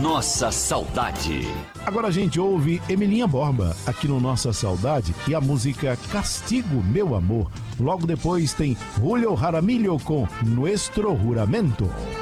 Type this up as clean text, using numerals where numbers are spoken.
Nossa Saudade. Agora a gente ouve Emilinha Borba aqui no Nossa Saudade e a música Castigo Meu Amor. Logo depois tem Julio Jaramillo com Nuestro Juramento.